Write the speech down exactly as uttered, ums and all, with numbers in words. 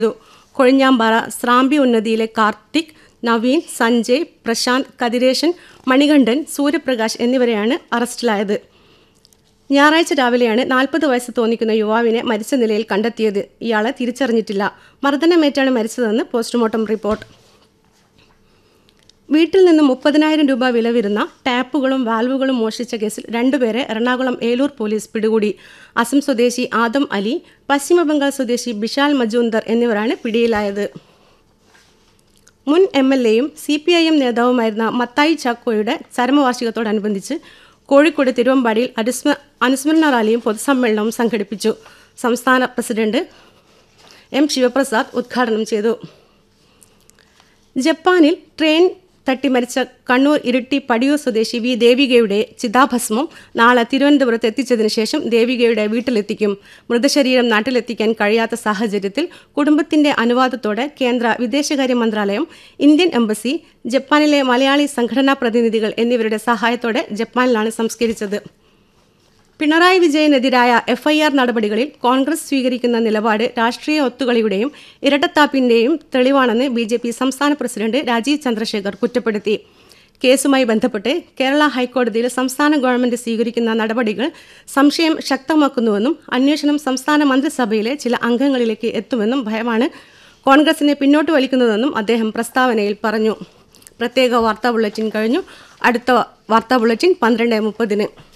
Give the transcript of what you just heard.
കൊഴിഞ്ഞാമ്പാറ സ്രാമ്പി ഉന്നതിയിലെ കാർത്തിക്, നവീൻ, സഞ്ജയ്, പ്രശാന്ത്, കതിരേശൻ, മണികണ്ഠൻ, സൂര്യപ്രകാശ് എന്നിവരെയാണ് അറസ്റ്റിലായത്. ഞായറാഴ്ച രാവിലെയാണ് നാൽപ്പത് വയസ്സ് തോന്നിക്കുന്ന യുവാവിനെ മരിച്ച നിലയിൽ കണ്ടെത്തിയത്. ഇയാളെ തിരിച്ചറിഞ്ഞിട്ടില്ല. മർദ്ദനമേറ്റാണ് മരിച്ചതെന്ന് പോസ്റ്റ്മോർട്ടം റിപ്പോർട്ട്. വീട്ടിൽ നിന്ന് മുപ്പതിനായിരം രൂപ വില വരുന്ന ടാപ്പുകളും വാൽവുകളും മോഷ്ടിച്ച കേസിൽ രണ്ടുപേരെ എറണാകുളം ഏലൂർ പോലീസ് പിടികൂടി. അസം സ്വദേശി ആദം അലി, പശ്ചിമബംഗാൾ സ്വദേശി ബിശാൽ മജൂന്ദർ എന്നിവരാണ് പിടിയിലായത്. മുൻ എം എൽ എയും C P I M നേതാവുമായിരുന്ന Mathai ചാക്കോയുടെ ചരമവാർഷികത്തോടനുബന്ധിച്ച് Kozhikode തിരുവമ്പാടിയിൽ അനുസ്മ അനുസ്മരണ റാലിയും പൊതുസമ്മേളനവും സംഘടിപ്പിച്ചു. സംസ്ഥാന പ്രസിഡന്റ് എം ശിവപ്രസാദ് ഉദ്ഘാടനം ചെയ്തു. ജപ്പാനിൽ ട്രെയിൻ തട്ടി മരിച്ച കണ്ണൂർ ഇരിട്ടി പടിയൂർ സ്വദേശി വി ദേവികയുടെ ചിതാഭസ്മം നാളെ തിരുവനന്തപുരത്ത് എത്തിച്ചതിന് ശേഷം ദേവികയുടെ വീട്ടിലെത്തിക്കും. മൃതശരീരം നാട്ടിലെത്തിക്കാൻ കഴിയാത്ത സാഹചര്യത്തിൽ കുടുംബത്തിന്റെ അനുവാദത്തോടെ കേന്ദ്ര വിദേശകാര്യ മന്ത്രാലയം, ഇന്ത്യൻ എംബസി, ജപ്പാനിലെ മലയാളി സംഘടനാ പ്രതിനിധികൾ എന്നിവരുടെ സഹായത്തോടെ ജപ്പാനിലാണ് സംസ്കരിച്ചത്. പിണറായി വിജയനെതിരായ എഫ് ഐ ആർ നടപടികളിൽ കോൺഗ്രസ് സ്വീകരിക്കുന്ന നിലപാട് രാഷ്ട്രീയ ഒത്തുകളിയുടെയും ഇരട്ടത്താപ്പിന്റെയും തെളിവാണെന്ന് ബി ജെ പി സംസ്ഥാന പ്രസിഡന്റ് രാജീവ് ചന്ദ്രശേഖർ കുറ്റപ്പെടുത്തി. കേസുമായി ബന്ധപ്പെട്ട് കേരള ഹൈക്കോടതിയിൽ സംസ്ഥാന ഗവൺമെന്റ് സ്വീകരിക്കുന്ന നടപടികൾ സംശയം ശക്തമാക്കുന്നുവെന്നും അന്വേഷണം സംസ്ഥാന മന്ത്രിസഭയിലെ ചില അംഗങ്ങളിലേക്ക് എത്തുമെന്നും ഭയമാണ് കോൺഗ്രസിനെ പിന്നോട്ട് വലിക്കുന്നതെന്നും അദ്ദേഹം പ്രസ്താവനയിൽ പറഞ്ഞു. പ്രത്യേക വാർത്താ ബുള്ളറ്റിൻ കഴിഞ്ഞു. അടുത്ത വാർത്താ ബുള്ളറ്റിൻ പന്ത്രണ്ട് മുപ്പതിന്.